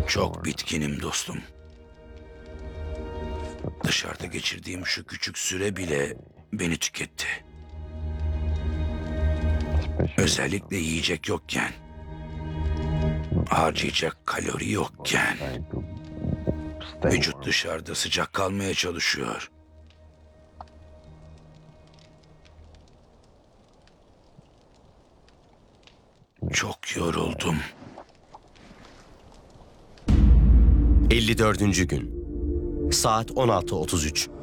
Çok bitkinim dostum. Dışarıda geçirdiğim şu küçük süre bile beni tüketti. Özellikle yiyecek yokken, harcayacak kalori yokken, vücut dışarıda sıcak kalmaya çalışıyor. Çok yoruldum. 54. gün. Saat 16:33.